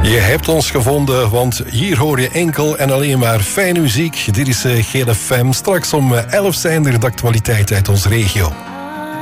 Je hebt ons gevonden, want hier hoor je enkel en alleen maar fijne muziek. Dit is Gele FM. Straks om 11 zijn er de actualiteiten uit onze regio.